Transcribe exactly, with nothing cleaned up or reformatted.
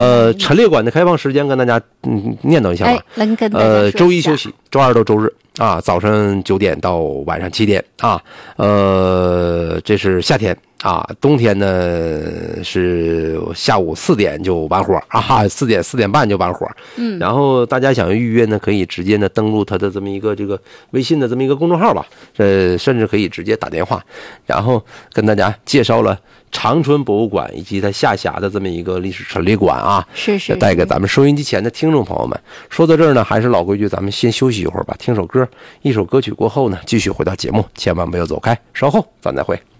呃，陈列馆的开放时间跟大家嗯念叨一下吧。 哎，能跟大家说一下。 呃，周一休息，周二到周日啊，早上九点到晚上七点啊。呃，这是夏天啊，冬天呢是下午四点就完活啊，四点四点半就完活。 嗯， 然后大家想预约呢，可以直接呢登录他的这么一个这个微信的这么一个公众号吧，呃，甚至可以直接打电话，然后跟大家介绍了长春博物馆以及它下辖的这么一个历史陈列馆啊， 是是， 带给咱们收音机前的听众朋友们。说到这儿呢，还是老规矩，咱们先休息一会儿吧，听首歌，一首歌曲过后呢，继续回到节目，千万不要走开，稍后咱再会。